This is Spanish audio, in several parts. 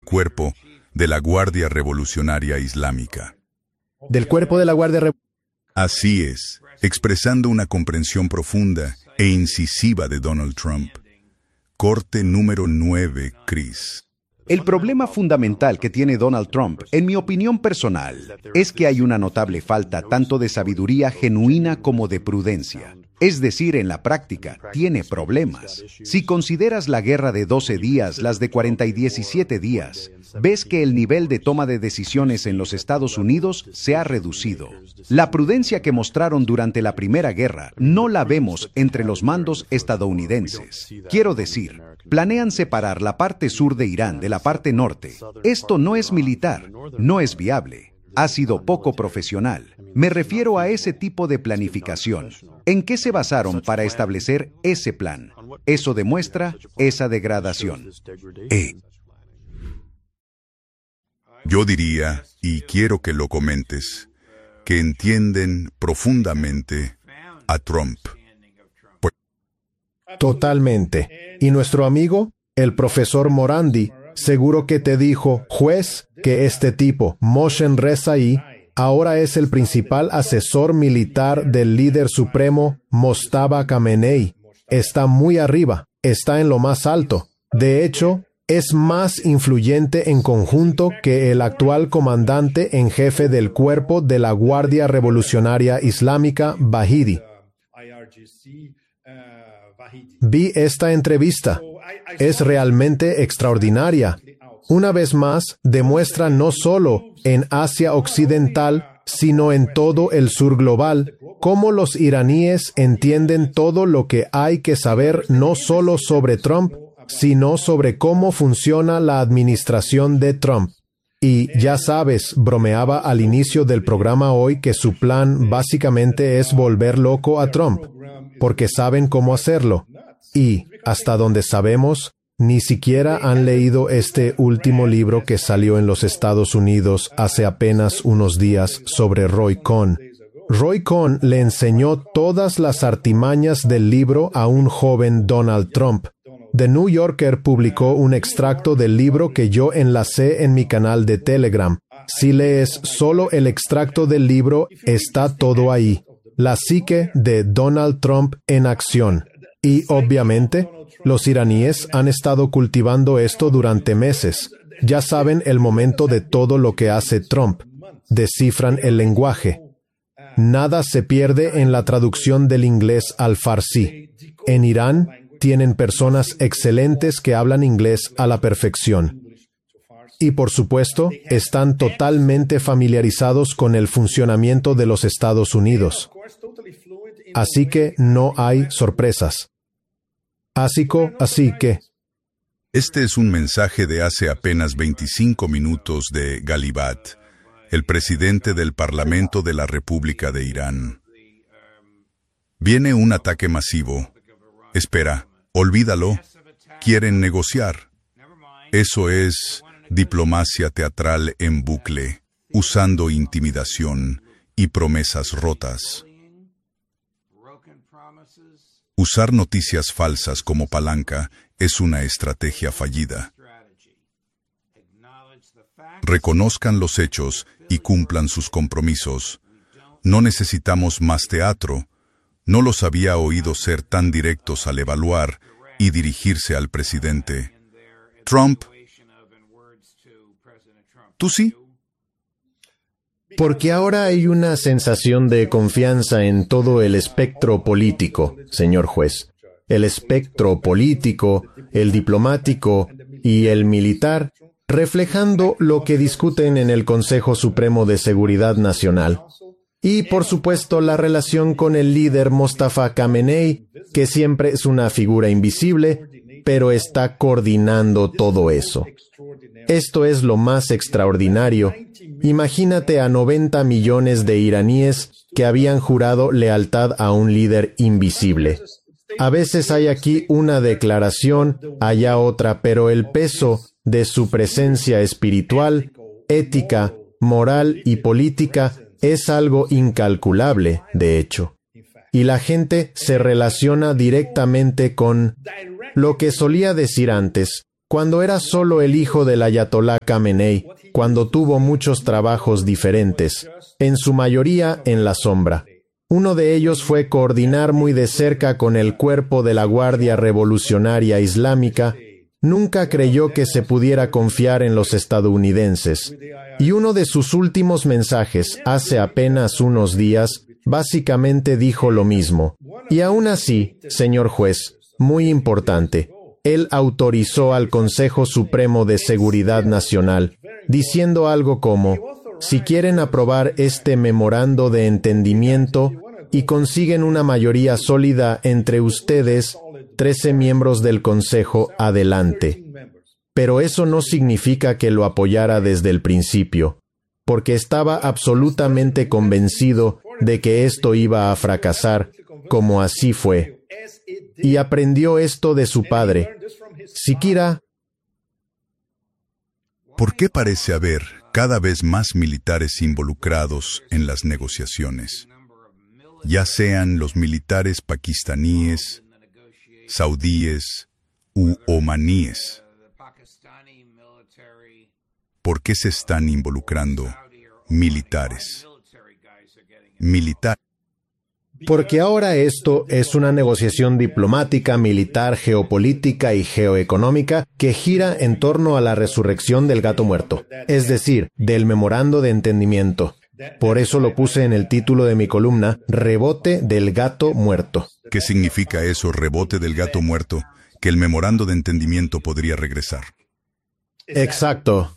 cuerpo de la Guardia Revolucionaria Islámica. Del cuerpo de la Guardia Revolucionaria. Así es, expresando una comprensión profunda e incisiva de Donald Trump. Corte número 9, Chris. El problema fundamental que tiene Donald Trump, en mi opinión personal, es que hay una notable falta tanto de sabiduría genuina como de prudencia. Es decir, en la práctica, tiene problemas. Si consideras la guerra de 12 días, las de 40 y 17 días, ves que el nivel de toma de decisiones en los Estados Unidos se ha reducido. La prudencia que mostraron durante la Primera Guerra no la vemos entre los mandos estadounidenses. Quiero decir, planean separar la parte sur de Irán de la parte norte. Esto no es militar, no es viable. Ha sido poco profesional. Me refiero a ese tipo de planificación. ¿En qué se basaron para establecer ese plan? Eso demuestra esa degradación. Yo diría, y quiero que lo comentes, que entienden profundamente a Trump. Totalmente. Y nuestro amigo, el profesor Morandi, seguro que te dijo, juez, que este tipo, Mohsen Rezaei, ahora es el principal asesor militar del líder supremo Mojtaba Khamenei. Está muy arriba, está en lo más alto. De hecho, es más influyente en conjunto que el actual comandante en jefe del cuerpo de la Guardia Revolucionaria Islámica, Vahidi. Vi esta entrevista. Es realmente extraordinaria. Una vez más, demuestra no solo en Asia Occidental, sino en todo el sur global, cómo los iraníes entienden todo lo que hay que saber no solo sobre Trump, sino sobre cómo funciona la administración de Trump. Y ya sabes, bromeaba al inicio del programa hoy que su plan básicamente es volver loco a Trump, porque saben cómo hacerlo. Y, hasta donde sabemos, ni siquiera han leído este último libro que salió en los Estados Unidos hace apenas unos días sobre Roy Cohn. Roy Cohn le enseñó todas las artimañas del libro a un joven Donald Trump. The New Yorker publicó un extracto del libro que yo enlacé en mi canal de Telegram. Si lees solo el extracto del libro, está todo ahí. La psique de Donald Trump en acción. Y, obviamente, los iraníes han estado cultivando esto durante meses. Ya saben el momento de todo lo que hace Trump. Descifran el lenguaje. Nada se pierde en la traducción del inglés al farsi. En Irán, tienen personas excelentes que hablan inglés a la perfección. Y por supuesto, están totalmente familiarizados con el funcionamiento de los Estados Unidos. Así que no hay sorpresas. Así que... Este es un mensaje de hace apenas 25 minutos de Galibat, el presidente del Parlamento de la República de Irán. Viene un ataque masivo. Espera, olvídalo. Quieren negociar. Eso es diplomacia teatral en bucle, usando intimidación y promesas rotas. Usar noticias falsas como palanca es una estrategia fallida. Reconozcan los hechos y cumplan sus compromisos. No necesitamos más teatro. No los había oído ser tan directos al evaluar y dirigirse al presidente. Trump, ¿tú sí? Porque ahora hay una sensación de confianza en todo el espectro político, señor juez. El espectro político, el diplomático y el militar, reflejando lo que discuten en el Consejo Supremo de Seguridad Nacional. Y, por supuesto, la relación con el líder Mojtaba Khamenei, que siempre es una figura invisible, pero está coordinando todo eso. Esto es lo más extraordinario. Imagínate a 90 millones de iraníes que habían jurado lealtad a un líder invisible. A veces hay aquí una declaración, allá otra, pero el peso de su presencia espiritual, ética, moral y política es algo incalculable, de hecho. Y la gente se relaciona directamente con lo que solía decir antes, Cuando era solo el hijo del ayatolá Khamenei, cuando tuvo muchos trabajos diferentes, en su mayoría en la sombra. Uno de ellos fue coordinar muy de cerca con el cuerpo de la Guardia Revolucionaria Islámica. Nunca creyó que se pudiera confiar en los estadounidenses. Y uno de sus últimos mensajes, hace apenas unos días, básicamente dijo lo mismo. Y aún así, señor juez, muy importante, él autorizó al Consejo Supremo de Seguridad Nacional, diciendo algo como, si quieren aprobar este memorando de entendimiento y consiguen una mayoría sólida entre ustedes, 13 miembros del Consejo, adelante. Pero eso no significa que lo apoyara desde el principio, porque estaba absolutamente convencido de que esto iba a fracasar, como así fue. Y aprendió esto de su padre. Siquiera, ¿por qué parece haber cada vez más militares involucrados en las negociaciones? Ya sean los militares pakistaníes, saudíes u omaníes. ¿Por qué se están involucrando militares? porque ahora esto es una negociación diplomática, militar, geopolítica y geoeconómica que gira en torno a la resurrección del gato muerto, es decir, del memorando de entendimiento. Por eso lo puse en el título de mi columna, Rebote del gato muerto. ¿Qué significa eso, rebote del gato muerto? Que el memorando de entendimiento podría regresar. Exacto.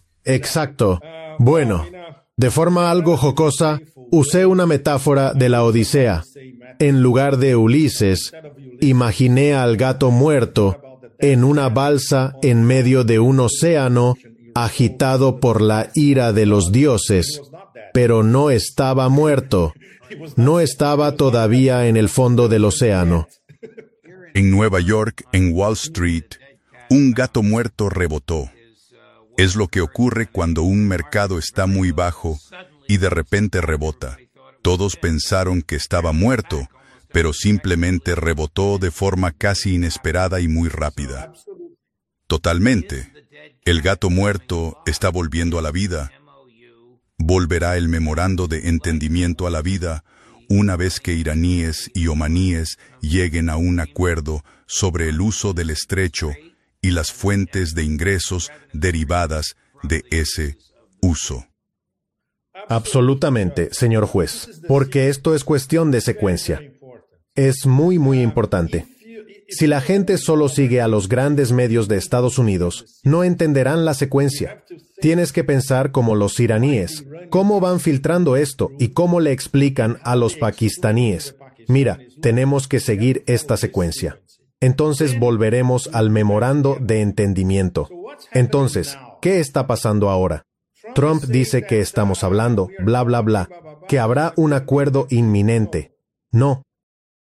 Bueno, de forma algo jocosa, usé una metáfora de la Odisea. En lugar de Ulises, imaginé al gato muerto en una balsa en medio de un océano agitado por la ira de los dioses, pero no estaba muerto. No estaba todavía en el fondo del océano. En Nueva York, en Wall Street, un gato muerto rebotó. Es lo que ocurre cuando un mercado está muy bajo y de repente rebota. Todos pensaron que estaba muerto, pero simplemente rebotó de forma casi inesperada y muy rápida. Totalmente. El gato muerto está volviendo a la vida. Volverá el memorando de entendimiento a la vida una vez que iraníes y omaníes lleguen a un acuerdo sobre el uso del estrecho y las fuentes de ingresos derivadas de ese uso. Absolutamente, señor juez, porque esto es cuestión de secuencia. Es muy importante. Si la gente solo sigue a los grandes medios de Estados Unidos, no entenderán la secuencia. Tienes que pensar como los iraníes. ¿Cómo van filtrando esto y cómo le explican a los pakistaníes? Mira, tenemos que seguir esta secuencia. Entonces volveremos al memorando de entendimiento. Entonces, ¿qué está pasando ahora? Trump dice que estamos hablando, bla, bla, bla, que habrá un acuerdo inminente. No,